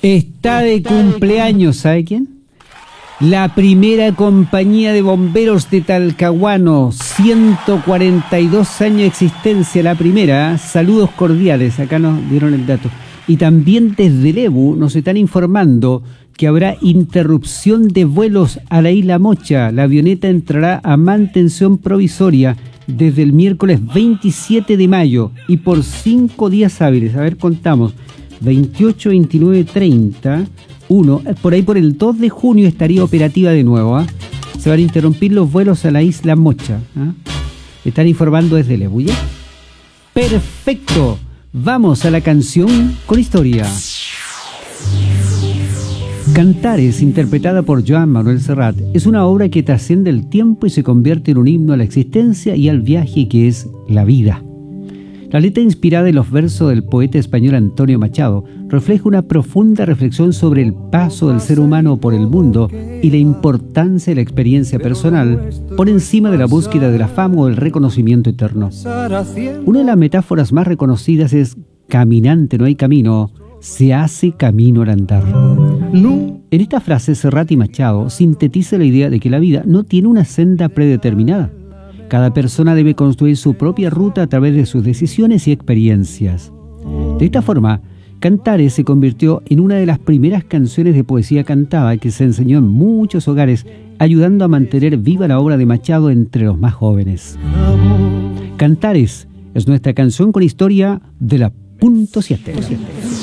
Está de cumpleaños, ¿sabe quién? La primera compañía de bomberos de Talcahuano, 142 años de existencia, la primera. Saludos cordiales, acá nos dieron el dato. Y también desde el EBU nos están informando que habrá interrupción de vuelos a la isla Mocha. La avioneta entrará a mantención provisoria desde el miércoles 27 de mayo y por 5 días hábiles. A ver, contamos. 28, 29, 30, 1, por ahí por el 2 de junio estaría operativa de nuevo. Se van a interrumpir los vuelos a la isla Mocha. Están informando desde el EBU. Perfecto, vamos a la canción con historia. Cantares, interpretada por Joan Manuel Serrat, es una obra que trasciende el tiempo y se convierte en un himno a la existencia y al viaje que es la vida. La letra, inspirada en los versos del poeta español Antonio Machado, refleja una profunda reflexión sobre el paso del ser humano por el mundo y la importancia de la experiencia personal por encima de la búsqueda de la fama o el reconocimiento eterno. Una de las metáforas más reconocidas es: caminante no hay camino, se hace camino al andar. En esta frase, Serrat y Machado sintetiza la idea de que la vida no tiene una senda predeterminada. Cada persona debe construir su propia ruta a través de sus decisiones y experiencias. De esta forma, Cantares se convirtió en una de las primeras canciones de poesía cantada que se enseñó en muchos hogares, ayudando a mantener viva la obra de Machado entre los más jóvenes. Cantares es nuestra canción con historia de la .7.